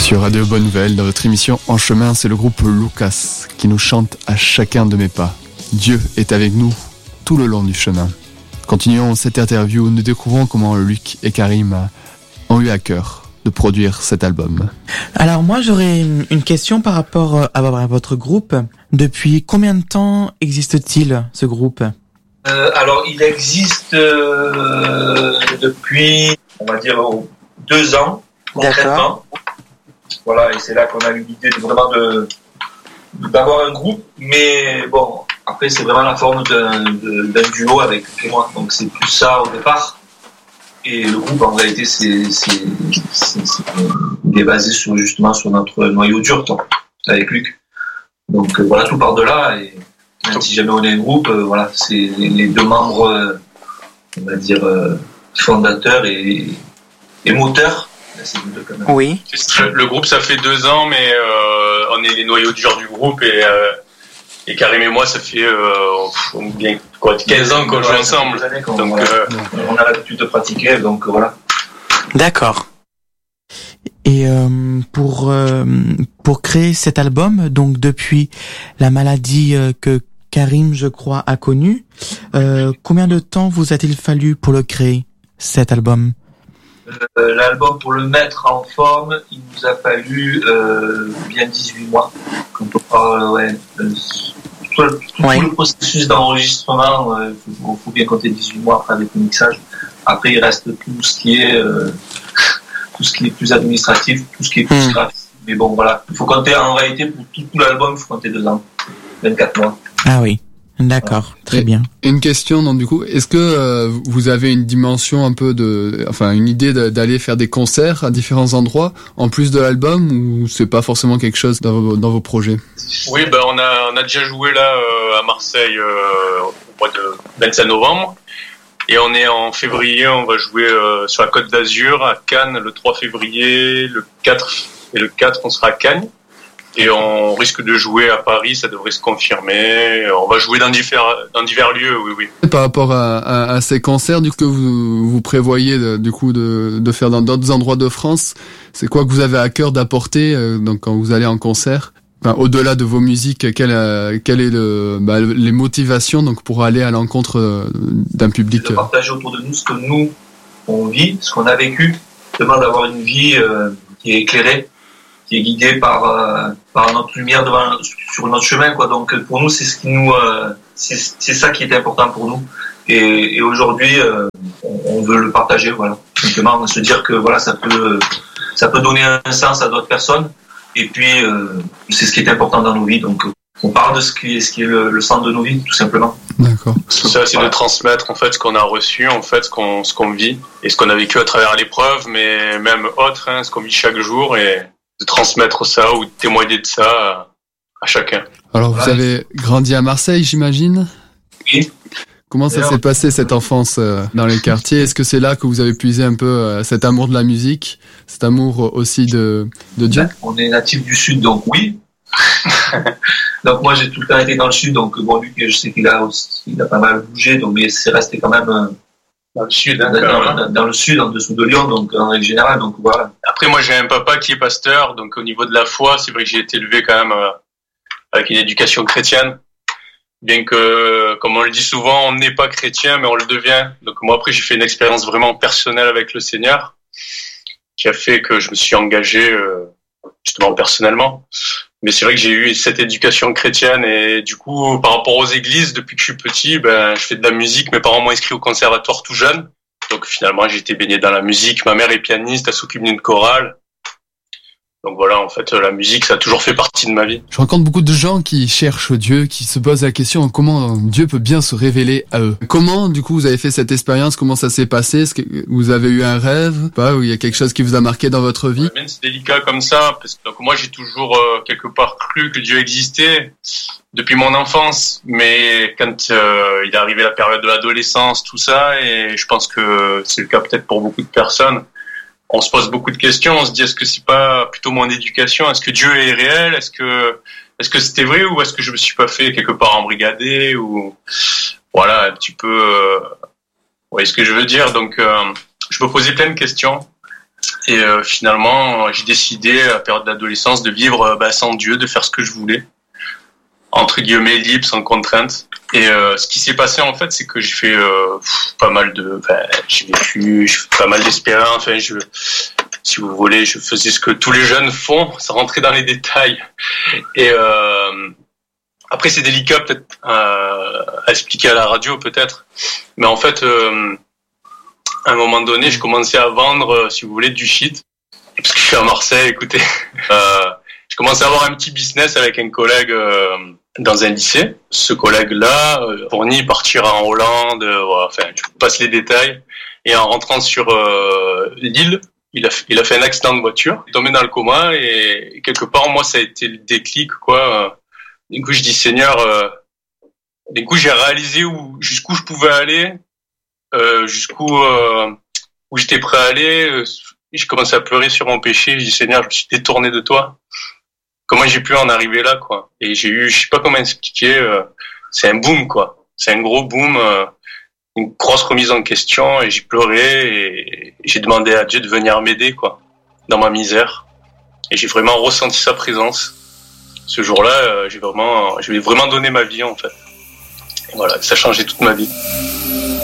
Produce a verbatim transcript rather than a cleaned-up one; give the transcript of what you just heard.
Sur Radio Bonne Nouvelle, dans votre émission En Chemin, c'est le groupe Lucas qui nous chante à chacun de mes pas. Dieu est avec nous tout le long du chemin. Continuons cette interview, nous découvrons comment Luc et Karim ont eu à cœur de produire cet album. Alors moi j'aurais une question par rapport à votre groupe. Depuis combien de temps existe-t-il ce groupe ? euh, Alors il existe euh, depuis, on va dire, deux ans concrètement. Voilà, et c'est là qu'on a eu l'idée de vraiment de, d'avoir un groupe, mais bon, après c'est vraiment la forme d'un, d'un duo avec moi, donc c'est plus ça au départ. Et le groupe, en réalité, c'est, c'est, c'est, c'est, il est basé sur, justement sur notre noyau dur, donc, avec Luc. Donc, euh, voilà, tout part de là. Et même si jamais on est un groupe, euh, voilà, c'est les deux membres, euh, on va dire, euh, fondateurs et, et moteurs. C'est deux quand même. Oui. Le groupe, ça fait deux ans, mais euh, on est les noyaux durs du groupe et, euh, et Karim et moi, ça fait euh, bien quoi, quinze ans qu'on joue ensemble. Donc, voilà. euh, on a l'habitude de pratiquer, donc voilà. D'accord. Et euh, pour euh, pour créer cet album, donc depuis la maladie euh, que Karim, je crois, a connue, euh, combien de temps vous a-t-il fallu pour le créer, cet album ? Euh, l'album, pour le mettre en forme, il nous a fallu euh, bien dix-huit mois. Quand on parle, ouais, euh, tout, tout, ouais. tout le processus d'enregistrement, il euh, faut, faut bien compter dix-huit mois après avec le mixage. Après, il reste tout ce qui est euh, tout ce qui est plus administratif, tout ce qui est plus mmh. graphique. Mais bon, voilà, il faut compter en réalité pour tout, tout l'album, il faut compter deux ans, vingt-quatre mois. Ah oui. D'accord, très et, bien. Une question, donc du coup, est-ce que euh, vous avez une dimension un peu de, enfin une idée de, d'aller faire des concerts à différents endroits en plus de l'album, ou c'est pas forcément quelque chose dans vos, dans vos projets ? Oui, ben on a on a déjà joué là euh, à Marseille euh, au mois de vingt-cinq novembre, et on est en février, on va jouer euh, sur la Côte d'Azur à Cannes le trois février, le quatre et le quatre on sera à Cannes. Et on risque de jouer à Paris, ça devrait se confirmer. On va jouer dans divers, dans divers lieux, oui, oui. Par rapport à, à, à ces concerts, du coup, que vous, vous prévoyez de, du coup de, de faire dans d'autres endroits de France, c'est quoi que vous avez à cœur d'apporter euh, donc quand vous allez en concert ? Enfin, au-delà de vos musiques, quelle, euh, quelle est le, bah, les motivations donc pour aller à l'encontre euh, d'un public ? De partager autour de nous ce que nous on vit, ce qu'on a vécu, demande d'avoir une vie euh, qui est éclairée, qui est guidé par euh, par notre lumière devant sur notre chemin, quoi. Donc pour nous c'est ce qui nous euh, c'est c'est ça qui est important pour nous, et, et aujourd'hui euh, on, on veut le partager, voilà, simplement, on va se dire que voilà, ça peut ça peut donner un sens à d'autres personnes, et puis euh, c'est ce qui est important dans nos vies, donc on parle de ce qui est ce qui est le, le centre de nos vies, tout simplement. D'accord. C'est ça, c'est voilà. De transmettre en fait ce qu'on a reçu, en fait ce qu'on ce qu'on vit et ce qu'on a vécu à travers l'épreuve, mais même autre, hein, ce qu'on vit chaque jour, et de transmettre ça ou de témoigner de ça à chacun. Alors vous ouais. avez grandi à Marseille, j'imagine ? Oui. Comment ça s'est passé cette enfance euh, dans les quartiers ? Est-ce que c'est là que vous avez puisé un peu euh, cet amour de la musique, cet amour aussi de, de Dieu ? On est natif du Sud, donc oui. Donc moi j'ai tout le temps été dans le Sud, donc bon, lui je sais qu'il a aussi, il a pas mal bougé, donc mais c'est resté quand même euh, dans le Sud, hein, dans, dans, dans le Sud, en dessous de Lyon, donc en règle générale, donc voilà. Après moi j'ai un papa qui est pasteur, donc au niveau de la foi, c'est vrai que j'ai été élevé quand même euh, avec une éducation chrétienne. Bien que, comme on le dit souvent, on n'est pas chrétien, mais on le devient. Donc moi, après, j'ai fait une expérience vraiment personnelle avec le Seigneur, qui a fait que je me suis engagé euh, justement personnellement. Mais c'est vrai que j'ai eu cette éducation chrétienne, et du coup, par rapport aux églises, depuis que je suis petit, ben, je fais de la musique. Mes parents m'ont inscrit au conservatoire tout jeune. Donc finalement, j'ai été baigné dans la musique. Ma mère est pianiste, elle s'occupe d'une chorale. Donc voilà, en fait, la musique, ça a toujours fait partie de ma vie. Je rencontre beaucoup de gens qui cherchent Dieu, qui se posent la question comment Dieu peut bien se révéler à eux. Comment, du coup, vous avez fait cette expérience ? Comment ça s'est passé ? Est-ce que vous avez eu un rêve ? Pas, ou il y a quelque chose qui vous a marqué dans votre vie ? Ouais, c'est délicat comme ça, parce que donc, moi, j'ai toujours euh, quelque part cru que Dieu existait depuis mon enfance. Mais quand euh, il est arrivé la période de l'adolescence, tout ça, et je pense que c'est le cas peut-être pour beaucoup de personnes, on se pose beaucoup de questions, on se dit est-ce que c'est pas plutôt mon éducation, est-ce que Dieu est réel, est-ce que est-ce que c'était vrai, ou est-ce que je me suis pas fait quelque part embrigader, ou voilà un petit peu euh... vous voyez ce que je veux dire. Donc euh, je me posais plein de questions, Et euh, finalement, j'ai décidé à la période d'adolescence de vivre euh, bah, sans Dieu, de faire ce que je voulais, entre guillemets libre, sans contrainte. Et euh, ce qui s'est passé en fait, c'est que j'ai fait euh, pas mal de, enfin, j'ai vécu, j'ai fait pas mal d'expériences. Enfin, je, si vous voulez, je faisais ce que tous les jeunes font, sans rentrer dans les détails. Et euh, après, c'est délicat peut-être euh, à expliquer à la radio peut-être, mais en fait. Euh, À un moment donné, je commençais à vendre, si vous voulez, du shit. Parce que je suis à Marseille, écoutez. Euh, je commençais à avoir un petit business avec un collègue euh, dans un lycée. Ce collègue-là euh, fournit partir en Hollande. Euh, voilà, enfin, je vous passe les détails. Et en rentrant sur euh, l'île, il a, il a fait un accident de voiture. Il est tombé dans le coma et quelque part, moi, ça a été le déclic, quoi. Du coup, je dis, Seigneur, euh, du coup, j'ai réalisé où, jusqu'où je pouvais aller. Euh, jusqu'où euh, où j'étais prêt à aller, euh, je commençais à pleurer sur mon péché. Je dis Seigneur, je me suis détourné de toi. Comment j'ai pu en arriver là, quoi? Et j'ai eu, je sais pas comment expliquer. Euh, c'est un boom, quoi. C'est un gros boom, euh, une grosse remise en question. Et j'ai pleuré et j'ai demandé à Dieu de venir m'aider, quoi, dans ma misère. Et j'ai vraiment ressenti sa présence. Ce jour-là, euh, j'ai vraiment, je lui ai vraiment donné ma vie, en fait. Et voilà, ça a changé toute ma vie.